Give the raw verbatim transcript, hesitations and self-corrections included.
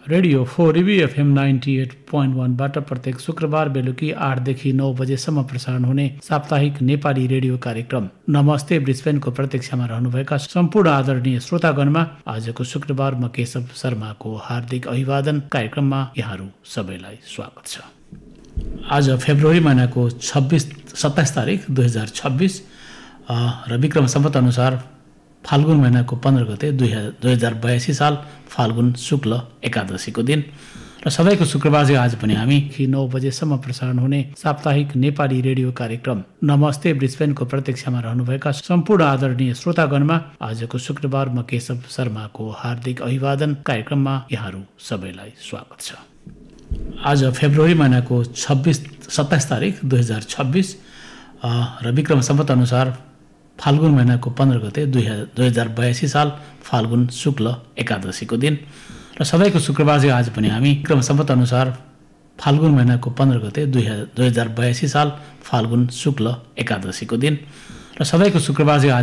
Radio four EB FM ninety at point वानबाट प्रत्येक शुक्रबार बेलुकी आठदेखि नौ बजेसम्म प्रसारण हुने साप्ताहिक नेपाली रेडियो कार्यक्रम नमस्ते ब्रिस्बेनको प्रतीक्षामा रहनुभएका सम्पूर्ण आदरणीय श्रोतागणमा आजको शुक्रबार म केशव शर्माको हार्दिक अभिवादन। कार्यक्रममा यहाँहरू सबैलाई स्वागत छ। आज फेब्रुअरी महिनाको छब्बिस सत्ताइस तारिक दुई हजार छब्बिस र विक्रम सम्वत अनुसार फाल्गुन महिनाको पन्ध्र गते दुई दुई हजार बयासी साल फाल्गुन शुक्ल एकादशीको दिन र सबैको शुक्रबार चाहिँ आज पनि हामी नौ बजेसम्म प्रसारण हुने साप्ताहिक नेपाली रेडियो कार्यक्रम नमस्ते ब्रिस्बेनको प्रतीक्षामा रहनुभएका सम्पूर्ण आदरणीय श्रोतागणमा आजको शुक्रबार म केशव शर्माको हार्दिक अभिवादन। कार्यक्रममा यहाँहरू सबैलाई स्वागत छ। आज फेब्रुअरी महिनाको छब्बिस सत्ताइस तारिक दुई हजार छब्बिस र विक्रम सम्वत अनुसार फाल्गुन महिनाको पन्ध्र गते दुई दुई हजार बयासी साल फाल्गुन शुक्ल एकादशीको दिन र सबैको शुक्रबार चाहिँ आज पनि हामी विक्रम सम्वत अनुसार फाल्गुन महिनाको पन्ध्र गते दुई दुई हजार बयासी साल फाल्गुन शुक्ल एकादशीको दिन र सबैको शुक्रबार चाहिँ